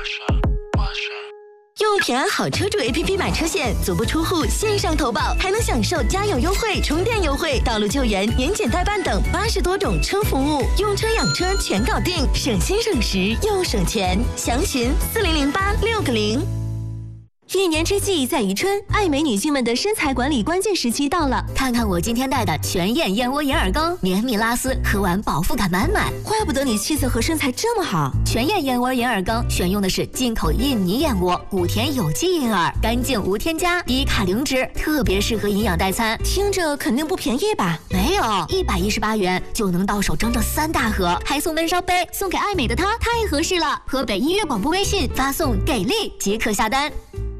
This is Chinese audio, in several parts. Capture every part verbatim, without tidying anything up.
用平安好车主 A P P 买车险，足不出户线上投保，还能享受加油优惠、充电优惠、道路救援、年检代办等八十多种车服务，用车养车全搞定，省心省时又省钱。详询四零零八六个零。一年之计在于春，爱美女性们的身材管理关键时期到了。 看看我今天带的全燕燕窝银耳羹，绵密拉丝，喝完饱腹感满满。 怪不得你气色和身材这么好。 全燕燕窝银耳羹选用的是进口印尼燕窝，谷田有机银耳，干净无添加，低卡零脂，特别适合营养代餐。 听着肯定不便宜吧？ 没有，一百一十八元就能到手整整三大盒，还送闷烧杯，送给爱美的她太合适了。河北音乐广播微信发送给力即可下单。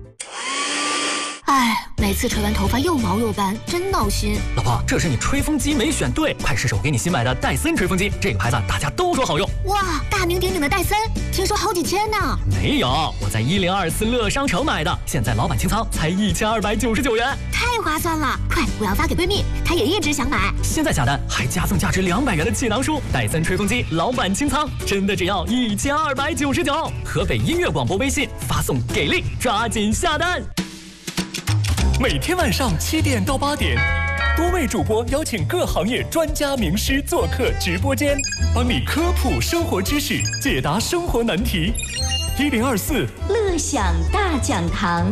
哎，每次吹完头发又毛又斑，真闹心。 老婆，这是你吹风机没选对，快试试我给你新买的戴森吹风机，这个牌子大家都说好用。 哇，大名鼎鼎的戴森，听说好几千呢。 没有，我在一零二四乐商城买的，现在老板清仓才一千二百九十九元， 太划算了！快，我要发给闺蜜，她也一直想买。 现在下单还加送价值两百元的气囊书，戴森吹风机老板清仓，真的只要一千二百九十九。河北音乐广播微信发送给力，抓紧下单。 每天晚上七点到八点，多位主播邀请各行业专家名师做客直播间，帮你科普生活知识，解答生活难题。一零二四乐享大讲堂。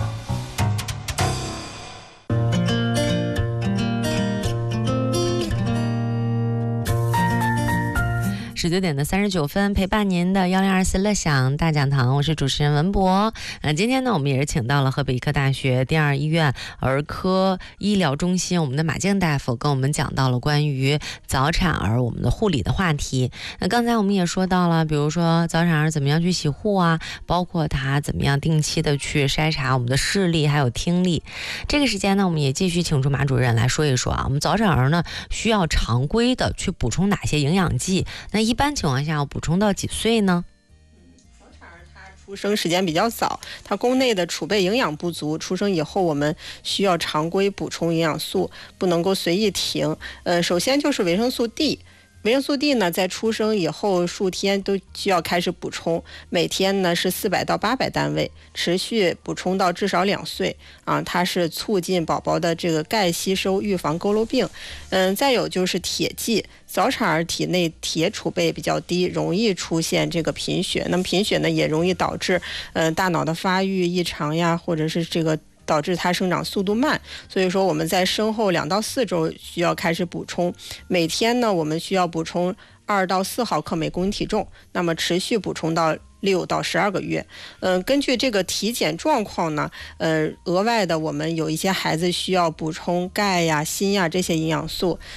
十九点的三十九分，陪伴您的幺零二四乐享大讲堂，我是主持人文博。呃，今天呢，我们也是请到了河北医科大学第二医院儿科医疗中心我们的马静大夫，跟我们讲到了关于早产儿我们的护理的话题。那刚才我们也说到了，比如说早产儿怎么样去洗护啊，包括他怎么样定期的去筛查我们的视力还有听力。这个时间呢，我们也继续请出马主任来说一说啊，我们早产儿呢需要常规的去补充哪些营养剂？那一般情况下要补充到几岁呢？ 早产儿他出生时间比较早，他宫内的储备营养不足，出生以后我们需要常规补充营养素，不能够随意停。呃，首先就是维生素 D。维生素 D 呢，在出生以后数天都需要开始补充，每天呢是四百到八百单位，持续补充到至少两岁啊。它是促进宝宝的这个钙吸收，预防佝偻病。嗯，再有就是铁剂，早产儿体内铁储备比较低，容易出现这个贫血。那么贫血呢，也容易导致呃大脑的发育异常呀，或者是这个。导致它生长速度慢，所以说我们在生后两到四周需要开始补充，每天呢我们需要补充二到四毫克每公斤体重，那么持续补充到六到十二个月。嗯、呃，根据这个体检状况呢，呃，额外的我们有一些孩子需要补充钙呀、锌呀这些营养素。